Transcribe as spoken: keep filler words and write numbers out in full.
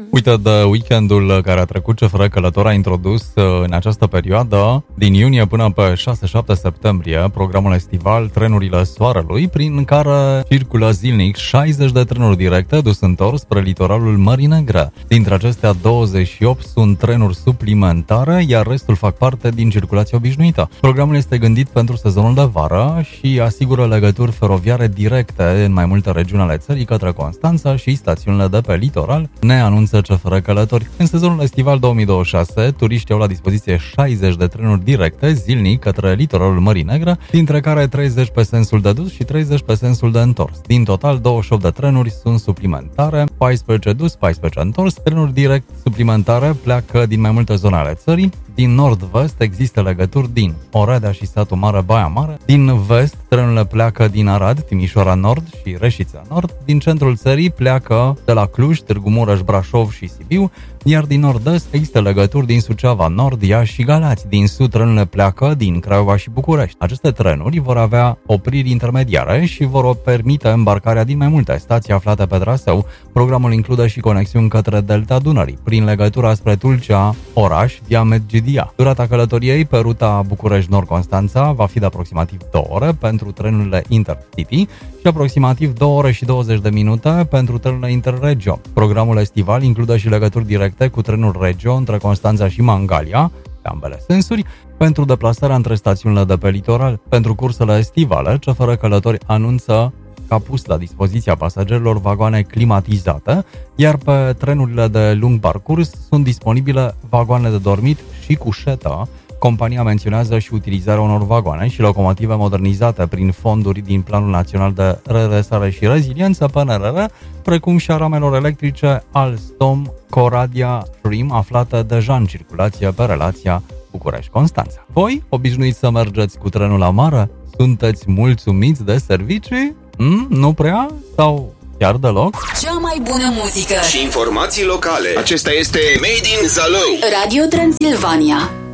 Uite, de weekendul care a trecut, C F R Călător a introdus în această perioadă, din iunie până pe șase șapte septembrie, programul estival Trenurile Soarelui, prin care circulă zilnic șaizeci de trenuri directe dus-întors spre litoralul Mării Negre. Dintre acestea, douăzeci și opt sunt trenuri suplimentare, iar restul fac parte din circulația obișnuită. Programul este gândit pentru sezonul de vară și asigură legături feroviare directe în mai multe regiuni ale țării către Constanța și stațiunile de pe litoral, ne anunță C F R Călători. În sezonul estival două mii douăzeci și șase, turiștii au la dispoziție șaizeci de trenuri directe zilnic către litoralul Mării Negre, dintre care treizeci pe sensul de dus și treizeci pe sensul de întors. Din total, douăzeci și opt de trenuri sunt suplimentare, paisprezece dus, paisprezece întors. Trenuri direct suplimentare pleacă din mai multe zone ale țării. Din nord-vest există legături din Oradea și Satu Mare, Baia Mare. Din vest, trenurile pleacă din Arad, Timișoara Nord și Reșița Nord. Din centrul țării pleacă de la Cluj, Târgu Mureș, Brașov și Sibiu, iar din nord-est există legături din Suceava Nord, Iași și Galați. Din sud, trenurile pleacă din Craiova și București. Aceste trenuri vor avea opriri intermediare și vor permite îmbarcarea din mai multe stații aflate pe traseu. Programul include și conexiuni către Delta Dunării, prin legătura spre Tulcea, oraș, via Medgidia. Durata călătoriei pe ruta București-Nord-Constanța va fi de aproximativ două ore pentru trenurile Intercity și aproximativ două ore și douăzeci de minute pentru trenurile Interregio. Programul estival include și legături directe cu trenul Regio între Constanța și Mangalia, pe ambele sensuri, pentru deplasarea între stațiunile de pe litoral. Pentru cursele estivale, C F R Călători anunță că a pus la dispoziția pasagerilor vagoane climatizate, iar pe trenurile de lung parcurs sunt disponibile vagoane de dormit și cușetă. Compania menționează și utilizarea unor vagoane și locomotive modernizate prin fonduri din Planul Național de Redresare și Reziliență, P N R R, precum și a ramelor electrice Alstom Coradia Stream, aflate deja în circulație pe relația București-Constanța. Voi, obișnuiți să mergeți cu trenul la mare? Sunteți mulțumiți de servicii? Mm, nu prea? Sau chiar deloc? Cea mai bună muzică și informații locale. Acesta este Made in Zalău. Radio Transilvania.